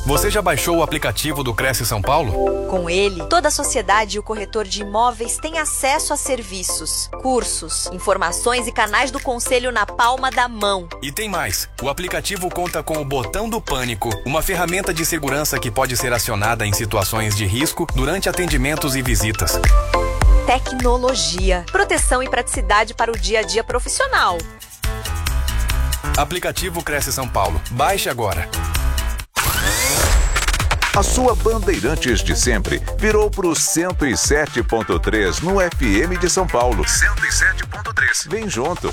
Você já baixou o aplicativo do Cresce São Paulo? Com ele, toda a sociedade e o corretor de imóveis têm acesso a serviços, cursos, informações e canais do conselho na palma da mão. E tem mais. O aplicativo conta com o botão do pânico, uma ferramenta de segurança que pode ser acionada em situações de risco durante atendimentos e visitas. Tecnologia, proteção e praticidade para o dia a dia profissional. Aplicativo Cresce São Paulo. Baixe agora. A sua Bandeirantes de sempre virou pro 107.3 no FM de São Paulo. 107.3. Vem junto.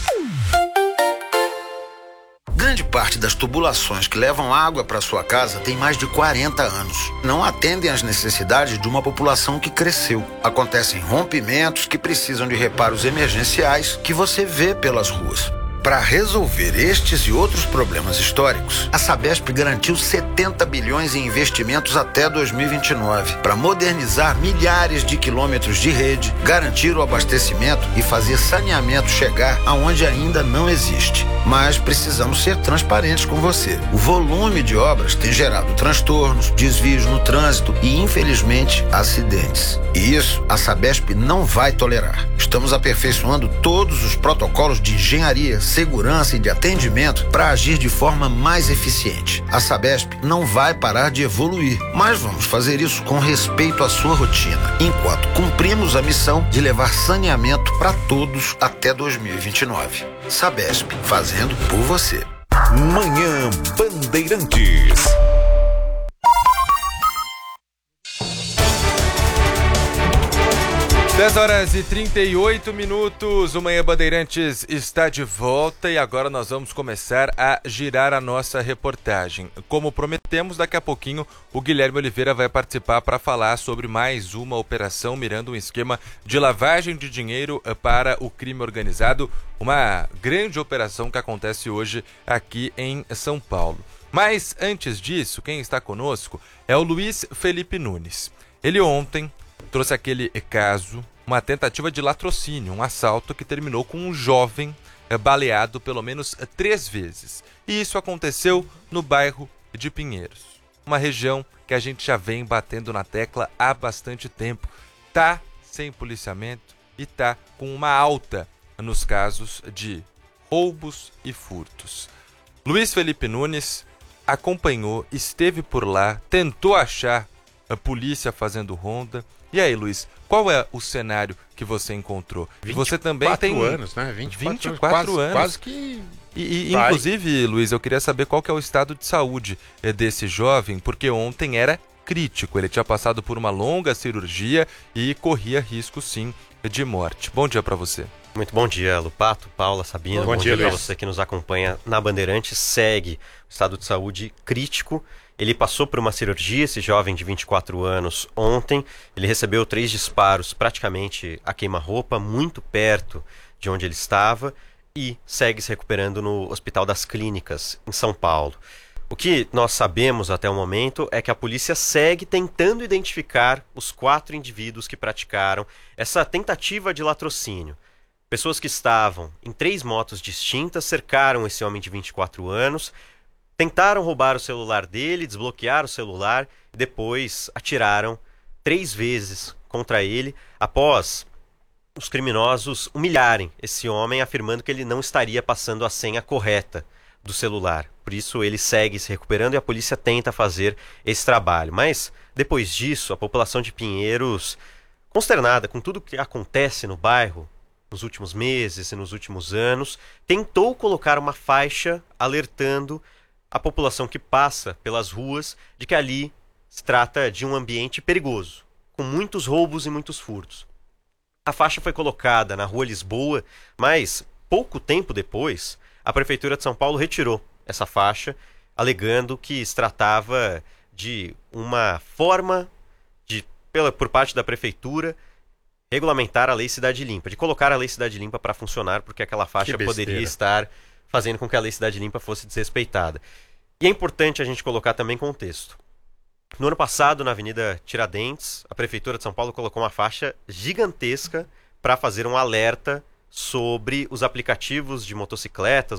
Grande parte das tubulações que levam água para sua casa tem mais de 40 anos. Não atendem às necessidades de uma população que cresceu. Acontecem rompimentos que precisam de reparos emergenciais que você vê pelas ruas. Para resolver estes e outros problemas históricos, a Sabesp garantiu 70 bilhões em investimentos até 2029 para modernizar milhares de quilômetros de rede, garantir o abastecimento e fazer saneamento chegar aonde ainda não existe. Mas precisamos ser transparentes com você. O volume de obras tem gerado transtornos, desvios no trânsito e, infelizmente, acidentes. E isso a Sabesp não vai tolerar. Estamos aperfeiçoando todos os protocolos de engenharia, segurança e de atendimento para agir de forma mais eficiente. A Sabesp não vai parar de evoluir, mas vamos fazer isso com respeito à sua rotina, enquanto cumprimos a missão de levar saneamento para todos até 2029. Sabesp, fazendo por você. Manhã Bandeirantes. Dez horas e 38 minutos, o Manhã Bandeirantes está de volta e agora nós vamos começar a girar a nossa reportagem. Como prometemos, daqui a pouquinho o Guilherme Oliveira vai participar para falar sobre mais uma operação mirando um esquema de lavagem de dinheiro para o crime organizado, uma grande operação que acontece hoje aqui em São Paulo. Mas antes disso, quem está conosco é o Luiz Felipe Nunes. Ele ontem trouxe aquele caso, uma tentativa de latrocínio, um assalto que terminou com um jovem baleado pelo menos 3 vezes. E isso aconteceu no bairro de Pinheiros, uma região que a gente já vem batendo na tecla há bastante tempo. Tá sem policiamento e tá com uma alta nos casos de roubos e furtos. Luiz Felipe Nunes acompanhou, esteve por lá, tentou achar a polícia fazendo ronda. E aí, Luiz, qual é o cenário que você encontrou? Você também tem 24 anos, né? 24 anos. Quase que... Inclusive, Luiz, eu queria saber qual que é o estado de saúde desse jovem, porque ontem era crítico. Ele tinha passado por uma longa cirurgia e corria risco, sim, de morte. Bom dia para você. Muito bom dia, Lupato, Paula, Sabina. Bom dia para você que nos acompanha na Bandeirantes. Segue o estado de saúde crítico. Ele passou por uma cirurgia, esse jovem de 24 anos, ontem. Ele recebeu 3 disparos praticamente a queima-roupa, muito perto de onde ele estava, e segue se recuperando no Hospital das Clínicas, em São Paulo. O que nós sabemos até o momento é que a polícia segue tentando identificar os 4 indivíduos que praticaram essa tentativa de latrocínio. Pessoas que estavam em 3 motos distintas cercaram esse homem de 24 anos, tentaram roubar o celular dele, desbloquear o celular e depois atiraram 3 vezes contra ele após os criminosos humilharem esse homem, afirmando que ele não estaria passando a senha correta do celular. Por isso ele segue se recuperando e a polícia tenta fazer esse trabalho. Mas depois disso, a população de Pinheiros, consternada com tudo que acontece no bairro nos últimos meses e nos últimos anos, tentou colocar uma faixa alertando a população que passa pelas ruas de que ali se trata de um ambiente perigoso, com muitos roubos e muitos furtos. A faixa foi colocada na Rua Lisboa, mas pouco tempo depois, a Prefeitura de São Paulo retirou essa faixa, alegando que se tratava de uma forma por parte da Prefeitura regulamentar a Lei Cidade Limpa, de colocar a Lei Cidade Limpa para funcionar, porque aquela faixa poderia estar fazendo com que a Lei Cidade Limpa fosse desrespeitada. E é importante a gente colocar também contexto. No ano passado, na Avenida Tiradentes, a Prefeitura de São Paulo colocou uma faixa gigantesca para fazer um alerta sobre os aplicativos de motocicletas,